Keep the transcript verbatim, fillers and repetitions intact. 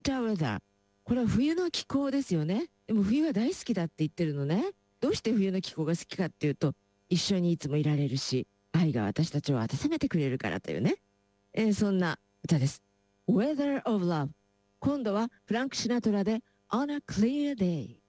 weather。これは冬の気候ですよね。でも冬は大好きだって言ってるのね。どうして冬の気候が好きかっていうと、一緒にいつもいられるし、愛が私たちを温めてくれるからというね。えーそんな歌です。Weather of Love。今度はフランク・シナトラで On a Clear Day。